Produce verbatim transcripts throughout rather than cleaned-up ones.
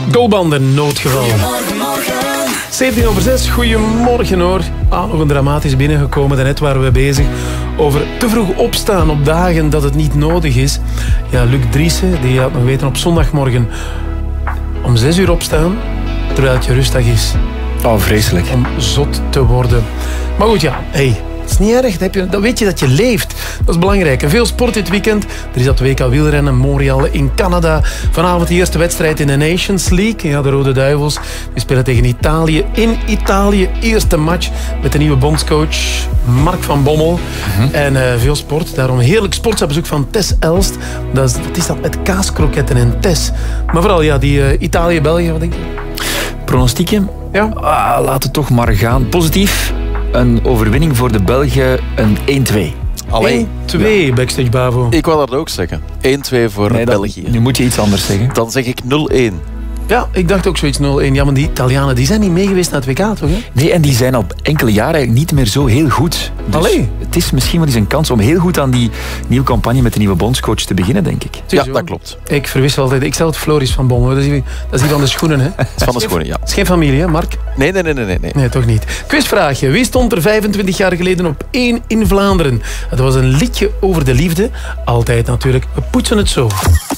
Goalbanden, noodgeval. zeventien over zes, goedemorgen hoor. Ah, nog een dramatisch binnengekomen. Daarnet waren we bezig over te vroeg opstaan op dagen dat het niet nodig is. Ja, Luc Driessen, die had nog weten op zondagmorgen om zes uur opstaan, terwijl het je rustdag is. Oh, vreselijk. Om zot te worden. Maar goed, ja, hey, het is niet erg. Dan, heb je, dan weet je dat je leeft. Dat is belangrijk. En veel sport dit weekend. Er is dat W K wielrennen, Montreal in Canada. Vanavond de eerste wedstrijd in de Nations League. Ja, de Rode Duivels die spelen tegen Italië. In Italië, eerste match met de nieuwe bondscoach Mark van Bommel. Mm-hmm. En uh, veel sport. Daarom een heerlijk sportbezoek van Tess Elst. Dat is, wat is dat met kaaskroketten en Tess? Maar vooral, ja, die uh, Italië-België, wat denk je? Pronostiekje? Ja. Ah, laat het toch maar gaan. Positief. Een overwinning voor de Belgen, een één twee. één twee, ja. Backstage Bavo. Ik wou dat ook zeggen. één twee voor nee, België. Dat, nu moet je iets anders zeggen. Dan zeg ik nul één. Ja, ik dacht ook zoiets nul één. Ja, maar die Italianen die zijn niet mee geweest naar het W K, toch? Hè? Nee, en die zijn al enkele jaren eigenlijk niet meer zo heel goed. Dus Allee. Het is misschien wel eens een kans om heel goed aan die nieuwe campagne met de nieuwe bondscoach te beginnen, denk ik. Ja, dat klopt. Ik verwissel altijd. Ik stel het Floris van Bommel. Dat is die, dat is die van de schoenen, hè? Dat is van de schoenen, ja. Het is geen familie, hè, Mark? Nee, nee, nee, nee, nee. Nee, toch niet. Quizvraagje. Wie stond er vijfentwintig jaar geleden op één in Vlaanderen? Het was een liedje over de liefde. Altijd natuurlijk. We poetsen het zo.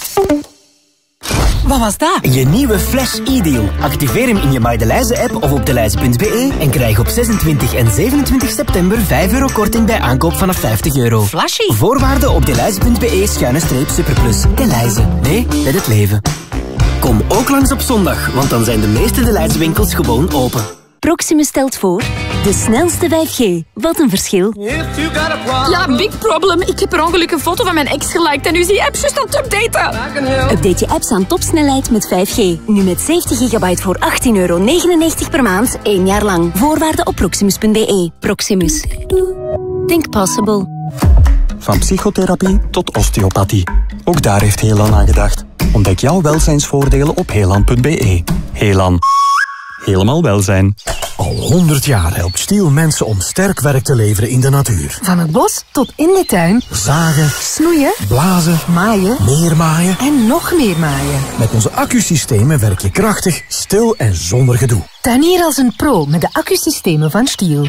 Wat was dat? Je nieuwe Flash e-deal. Activeer hem in je Maidelijze-app of op deleize punt be en krijg op zesentwintig en zevenentwintig september vijf euro korting bij aankoop vanaf vijftig euro. Flashy. Voorwaarden op deleize punt be schuine streep superplus. Deleize. Nee, met het leven. Kom ook langs op zondag, want dan zijn de meeste Deleize winkels gewoon open. Proximus stelt voor de snelste vijf G. Wat een verschil. Ja, big problem. Ik heb per ongeluk een foto van mijn ex geliked en nu is die app juist aan het updaten. Update je apps aan topsnelheid met vijf G. Nu met zeventig gigabyte voor achttien euro negenennegentig per maand, één jaar lang. Voorwaarden op proximus punt be. Proximus. Think possible. Van psychotherapie tot osteopathie. Ook daar heeft Helan aan gedacht. Ontdek jouw welzijnsvoordelen op helan punt be. Helan. Helemaal welzijn. Al honderd jaar helpt Stiel mensen om sterk werk te leveren in de natuur. Van het bos tot in de tuin. Zagen, snoeien, blazen, maaien, neermaaien en nog meer maaien. Met onze accusystemen werk je krachtig, stil en zonder gedoe. Tuinier als een pro met de accusystemen van Stiel.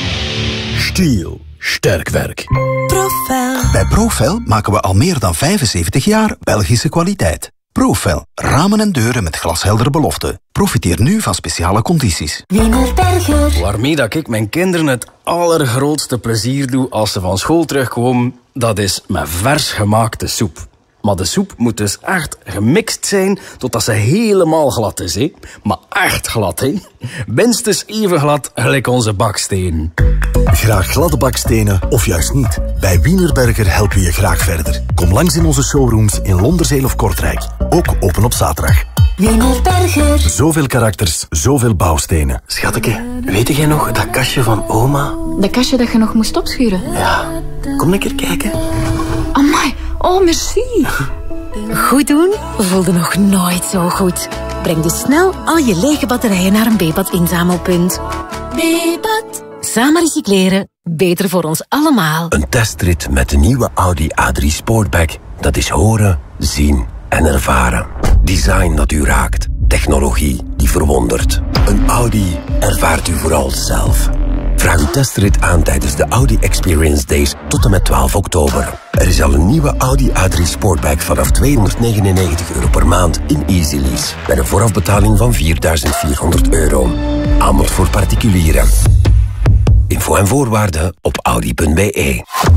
Stiel. Sterk werk. Profel. Bij Profel maken we al meer dan vijfenzeventig jaar Belgische kwaliteit. Profel. Ramen en deuren met glasheldere beloften. Profiteer nu van speciale condities. Wienerberger. Waarmee dat ik mijn kinderen het allergrootste plezier doe als ze van school terugkomen, dat is met vers gemaakte soep. Maar de soep moet dus echt gemixt zijn totdat ze helemaal glad is, hè? Maar echt glad, hè? Minstens even glad gelijk onze bakstenen. Graag gladde bakstenen of juist niet? Bij Wienerberger helpen we je graag verder. Kom langs in onze showrooms in Londerzeel of Kortrijk. Ook open op zaterdag. Wienerberger. Zoveel karakters, zoveel bouwstenen. Schatje, weet jij nog dat kastje van oma? Dat kastje dat je nog moest opschuren? Ja, kom een keer kijken. Amai, oh merci. Goed doen voelde nog nooit zo goed. Breng dus snel al je lege batterijen naar een Bebat inzamelpunt. Bebat. Samen recycleren, beter voor ons allemaal. Een testrit met de nieuwe Audi A drie Sportback. Dat is horen, zien en ervaren. Design dat u raakt. Technologie die verwondert. Een Audi ervaart u vooral zelf. Vraag uw testrit aan tijdens de Audi Experience Days tot en met twaalf oktober. Er is al een nieuwe Audi A drie Sportback vanaf tweehonderdnegenennegentig euro per maand in Easy Lease. Met een voorafbetaling van vierduizend vierhonderd euro. Aanbod voor particulieren. Info en voorwaarden op audi punt be.